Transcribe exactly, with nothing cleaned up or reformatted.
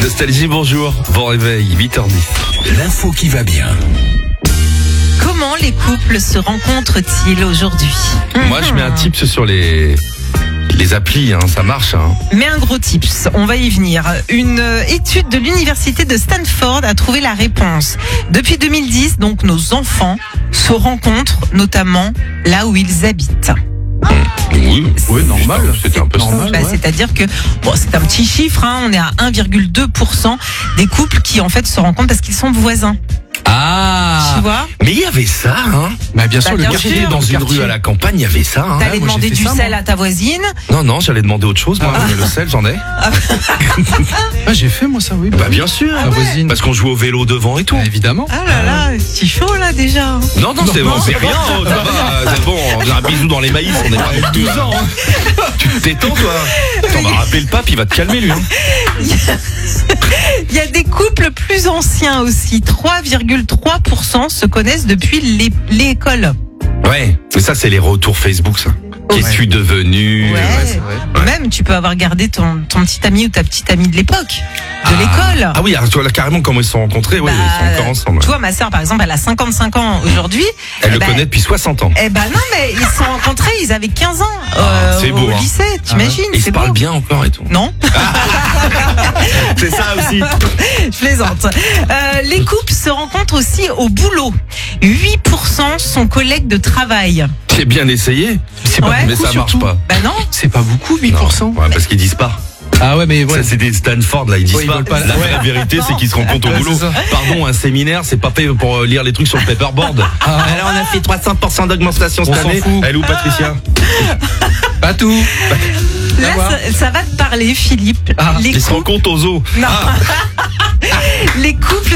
Nostalgie, bonjour. Bon réveil, huit heures dix. L'info qui va bien. Comment les couples se rencontrent-ils aujourd'hui? Moi, je mets un tips sur les... Les applis, hein, ça marche. Hein. Mais un gros tips, on va y venir. Une étude de l'université de Stanford a trouvé la réponse. Depuis deux mille dix, donc, nos enfants se rencontrent notamment là où ils habitent. Oui, oui, normal. C'était un peu normal. Bah, ouais. C'est-à-dire que bon, c'est un petit chiffre, hein, on est à un virgule deux pour cent des couples qui en fait se rencontrent parce qu'ils sont voisins. Ah, Tu vois? mais il y avait ça, hein. Bah, bien sûr, Bah, le bien quartier. sûr. Dans le une quartier. rue à la campagne, il y avait ça. Hein. T'allais moi, demander j'ai fait du ça, sel moi. à ta voisine. Non, non, j'allais demander autre chose. Moi, mais le sel, j'en ai. Ah, j'ai fait moi ça, oui. Bah bien sûr. La voisine. Parce qu'on joue au vélo devant et tout. Bah, évidemment. Ah là là, c'est chaud là déjà. Non, non, c'est non, bon, c'est rien. oh, ça va, c'est bon, on a un bisou dans les maïs, on est pas avec douze ans. Tu te détends, toi. Attends, on va rappeler le pape, il va te calmer, lui. Hein. Il y a des couples plus anciens aussi. trois virgule trois pour cent se connaissent depuis l'é- l'école. Ouais, mais ça, c'est les retours Facebook, ça. Qui Ouais. suis devenu Ouais. c'est vrai. Même tu peux avoir gardé ton, ton petit ami ou ta petite amie de l'époque, de Ah. l'école. Ah oui, alors, tu vois là carrément comment ils se sont rencontrés, oui, Bah, ils sont encore ensemble. Tu vois, ma sœur, par exemple, elle a cinquante-cinq ans aujourd'hui. Elle Eh le ben, connaît depuis soixante ans. Eh ben non, mais ils se sont rencontrés, ils avaient quinze ans Ah, euh, c'est au beau, hein. lycée, t'imagines? Ils se c'est parlent beau. bien encore et tout. Non, C'est ça aussi. je plaisante. Euh, les couples se rencontrent aussi au boulot. huit pour cent sont collègues de travail. J'ai bien essayé, C'est pas Ouais. mais beaucoup, ça marche surtout. pas. Ben non. C'est pas beaucoup, huit pour cent. Non, ouais, parce qu'ils disent pas. Ah ouais, mais ouais. Ça, c'est des Stanford, là, ils disent Ouais, ils pas. veulent pas. La vraie vérité, c'est qu'ils se rencontrent au Ouais, boulot. c'est ça. Pardon, un séminaire, c'est pas fait pour euh, lire les trucs sur le paperboard. Ah. Alors, on a fait trois cents pour cent d'augmentation cette On s'en année. fout. Elle est où, Patricia? Pas tout. Là, voir. ça, ça va te parler, Philippe. Ah, les Ils se couples. rencontrent aux zoo. Non. Ah.